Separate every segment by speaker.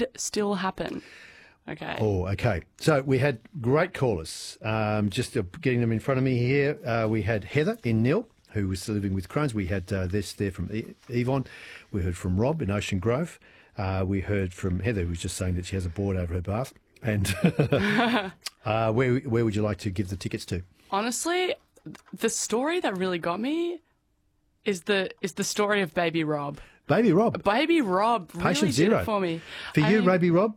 Speaker 1: could still happen. Okay.
Speaker 2: Oh, okay. So we had great callers. Just getting them in front of me here. We had Heather in Nil, who was living with Crohn's. We had this there from Yvonne. We heard from Rob in Ocean Grove. We heard from Heather, who was just saying that she has a board over her bath. And where would you like to give the tickets to?
Speaker 1: Honestly, the story that really got me is the story of Baby Rob.
Speaker 2: Baby Rob.
Speaker 1: Baby Rob
Speaker 2: Patient
Speaker 1: really
Speaker 2: zero.
Speaker 1: did it for me.
Speaker 2: For you, Baby Rob?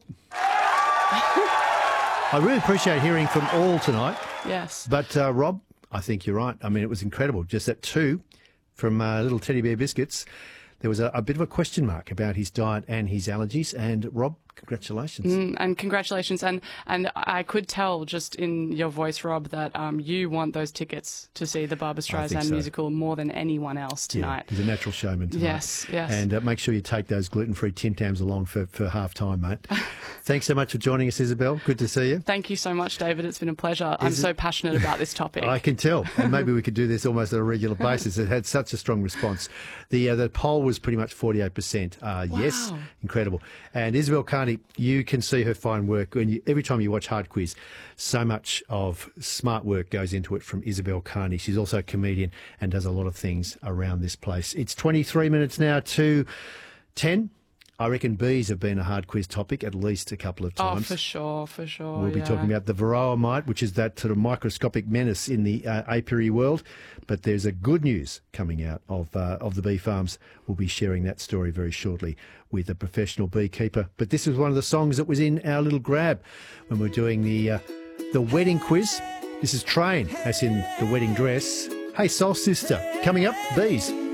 Speaker 2: I really appreciate hearing from all tonight.
Speaker 1: Yes.
Speaker 2: But, Rob, I think you're right. I mean, it was incredible. Just that 2 from Little Teddy Bear Biscuits. There was a bit of a question mark about his diet and his allergies. And, Rob, congratulations.
Speaker 1: And congratulations. And I could tell just in your voice, Rob, that you want those tickets to see the Barbra Streisand musical more than anyone else tonight.
Speaker 2: Yeah, he's a natural showman tonight.
Speaker 1: Yes, yes.
Speaker 2: And make sure you take those gluten-free Tim Tams along for half-time, mate. Thanks so much for joining us, Isabel. Good to see you.
Speaker 1: Thank you so much, David. It's been a pleasure. I'm so passionate about this topic.
Speaker 2: I can tell. And maybe we could do this almost on a regular basis. It had such a strong response. The poll was pretty much 48%. Yes, incredible. And Isabel Carney, you can see her fine work. Every time you watch Hard Quiz, so much of smart work goes into it from Isabel Carney. She's also a comedian and does a lot of things around this place. It's 23 minutes now to 10. I reckon bees have been a hard quiz topic at least a couple of times.
Speaker 1: Oh, for sure.
Speaker 2: We'll be talking about the varroa mite, which is that sort of microscopic menace in the apiary world. But there's a good news coming out of the bee farms. We'll be sharing that story very shortly with a professional beekeeper. But this was one of the songs that was in our little grab when we're doing the wedding quiz. This is Train, as in the wedding dress. Hey, Soul Sister, coming up, bees.